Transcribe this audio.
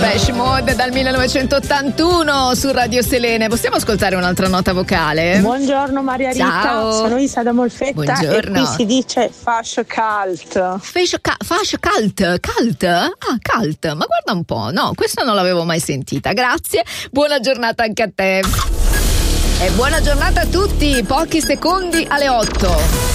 Depeche Mode dal 1981 su Radio Selene. Possiamo ascoltare un'altra nota vocale? Buongiorno Maria Rita. Ciao. Sono Isa da Molfetta. Buongiorno. E qui si dice fascio cult. Fascia cult? Cult? Ah, cult. Ma guarda un po', no, questa non l'avevo mai sentita. Grazie, buona giornata anche a te. E buona giornata a tutti, pochi secondi alle 8.